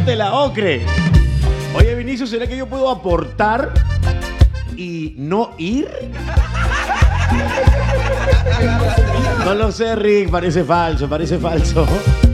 de la Ocre. Oye, Vinicius, ¿será que yo puedo aportar y no ir? No lo sé, Rick, parece falso, parece falso.